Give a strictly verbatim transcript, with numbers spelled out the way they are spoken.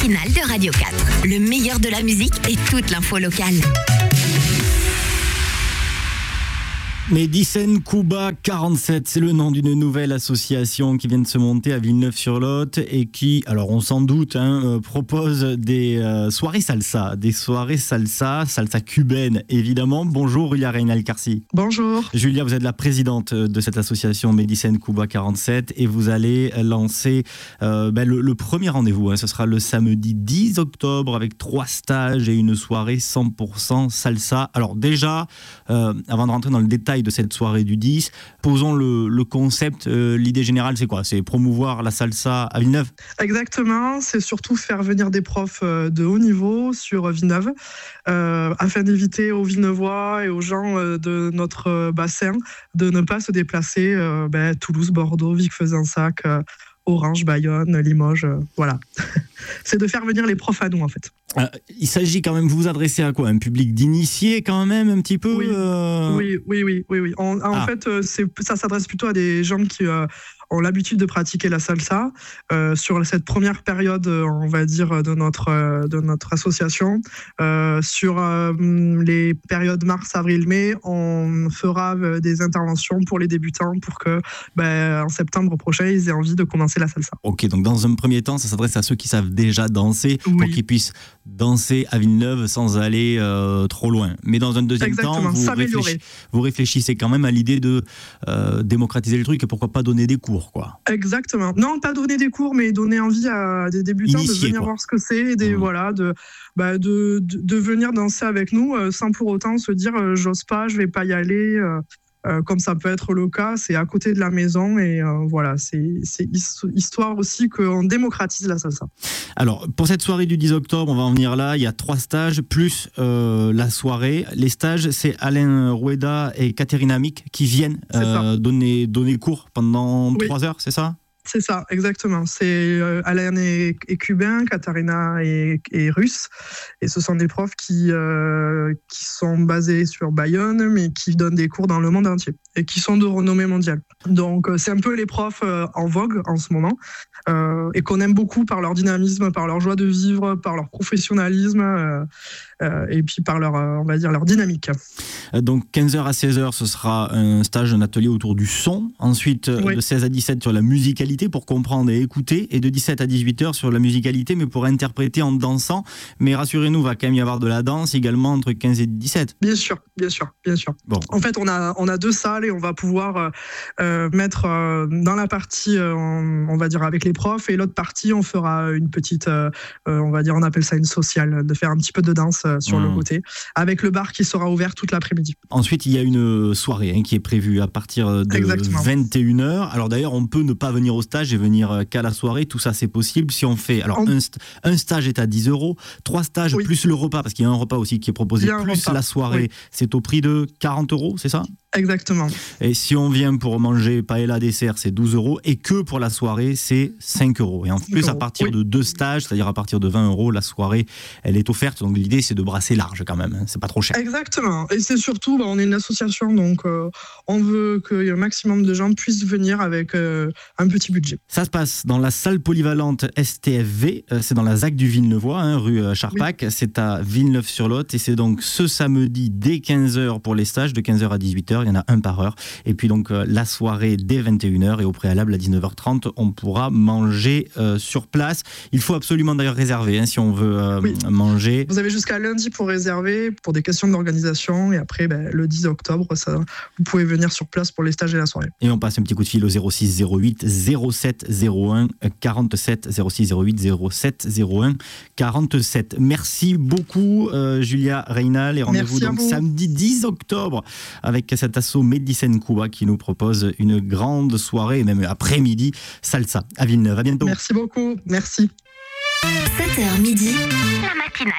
matinale de Radio quatre. Le meilleur de la musique et toute l'info locale. Médicène Cuba quarante-sept, c'est le nom d'une nouvelle association qui vient de se monter à Villeneuve-sur-Lot et qui, alors on s'en doute, hein, euh, propose des euh, soirées salsa, des soirées salsa, salsa cubaine évidemment. Bonjour Julia Reynal-Carcy. Bonjour. Julia, vous êtes la présidente de cette association Médicène Cuba quarante-sept et vous allez lancer euh, ben, le, le premier rendez-vous. Hein, ce sera le samedi dix octobre avec trois stages et une soirée cent pour cent salsa. Alors déjà, euh, avant de rentrer dans le détail de cette soirée du dix, posons le, le concept, euh, l'idée générale c'est quoi? C'est promouvoir la salsa à Villeneuve? Exactement, c'est surtout faire venir des profs de haut niveau sur Villeneuve euh, afin d'éviter aux Villeneuvois et aux gens euh, de notre bassin de ne pas se déplacer euh, ben, Toulouse, Bordeaux, Vic-Fezensac, euh, Orange, Bayonne, Limoges, euh, voilà. C'est de faire venir les profs à nous en fait. Euh, il s'agit quand même de vous adresser à quoi? Un public d'initiés quand même un petit peu? Oui, euh... oui, oui, oui, oui, oui. En, en ah. fait, euh, c'est, ça s'adresse plutôt à des gens qui euh, ont l'habitude de pratiquer la salsa. Euh, sur cette première période, on va dire, de notre, euh, de notre association, euh, sur euh, les périodes mars, avril, mai, on fera euh, des interventions pour les débutants pour que, ben, en septembre prochain, ils aient envie de commencer la salsa. Ok, donc dans un premier temps, ça s'adresse à ceux qui savent déjà danser, oui, pour qu'ils puissent danser à Villeneuve sans aller euh, trop loin. Mais dans un deuxième Exactement, temps, vous, réfléch... vous réfléchissez quand même à l'idée de euh, démocratiser le truc et pourquoi pas donner des cours, quoi. Exactement. Non, pas donner des cours, mais donner envie à des débutants Initié, de venir quoi. voir ce que c'est, et des, mmh. voilà, de, bah, de, de, de venir danser avec nous euh, sans pour autant se dire euh, j'ose pas, je vais pas y aller. Euh, Euh, comme ça peut être le cas, c'est à côté de la maison et euh, voilà, c'est, c'est histoire aussi qu'on démocratise la salsa. Alors, pour cette soirée du dix octobre, on va en venir là, il y a trois stages, plus euh, la soirée. Les stages, c'est Alain Rueda et Caterina Mick qui viennent euh, donner, donner cours pendant oui. trois heures, c'est ça ? C'est ça, exactement. C'est euh, Alain est, est cubain, Katarina est, est russe, et ce sont des profs qui euh, qui sont basés sur Bayonne, mais qui donnent des cours dans le monde entier et qui sont de renommée mondiale. Donc euh, c'est un peu les profs euh, en vogue en ce moment euh, et qu'on aime beaucoup par leur dynamisme, par leur joie de vivre, par leur professionnalisme euh, euh, et puis par leur, euh, on va dire, leur dynamique. Donc quinze heures à seize heures, ce sera un stage, un atelier autour du son. Ensuite, oui. de seize à dix-sept sur la musicalité pour comprendre et écouter, et de dix-sept à dix-huit heures sur la musicalité, mais pour interpréter en dansant. Mais rassurez-nous, il va quand même y avoir de la danse également entre quinze et dix-sept. Bien sûr, bien sûr, bien sûr. Bon. En fait, on a, on a deux salles et on va pouvoir euh, mettre euh, dans la partie, euh, on, on va dire avec les profs, et l'autre partie, on fera une petite, euh, on va dire, on appelle ça une sociale, de faire un petit peu de danse euh, sur mmh. le côté, avec le bar qui sera ouvert toute l'après-midi. Ensuite, il y a une soirée hein, qui est prévue à partir de Exactement. vingt et une heures. Alors d'ailleurs, on peut ne pas venir au stage et venir qu'à la soirée, tout ça c'est possible si on fait, alors en... un, st- un stage est à dix euros, trois stages oui. plus le repas, parce qu'il y a un repas aussi qui est proposé, plus la soirée, oui. c'est au prix de quarante euros, c'est ça ? Exactement. Et si on vient pour manger paella dessert, c'est douze euros, et que pour la soirée, c'est cinq euros. Et en plus, à partir oui. de deux stages, c'est-à-dire à partir de vingt euros, la soirée, elle est offerte. Donc l'idée, c'est de brasser large quand même, hein. C'est pas trop cher. Exactement. Et c'est surtout, bah, on est une association, donc euh, on veut qu'un maximum de gens puissent venir avec euh, un petit budget. Ça se passe dans la salle polyvalente S T F V, euh, c'est dans la ZAC du Villeneuvois, hein, rue Charpac, oui. c'est à Villeneuve-sur-Lot, et c'est donc ce samedi dès quinze heures pour les stages, de quinze heures à dix-huit heures. Il y en a un par heure. Et puis donc euh, la soirée dès vingt et une heures et au préalable à dix-neuf heures trente, on pourra manger euh, sur place. Il faut absolument d'ailleurs réserver hein, si on veut euh, oui. manger. Vous avez jusqu'à lundi pour réserver pour des questions d'organisation et après ben, le dix octobre, ça, vous pouvez venir sur place pour les stages et la soirée. Et on passe un petit coup de fil au zéro six zéro huit zéro sept zéro un quarante-sept zéro six zéro huit zéro sept zéro un quarante-sept. Merci beaucoup euh, Julia Reynal et rendez-vous donc vous. samedi dix octobre avec cet assaut Médicène Cuba qui nous propose une grande soirée et même après-midi salsa à Villeneuve. À bientôt. Merci beaucoup. Merci. sept heures midi, la matinale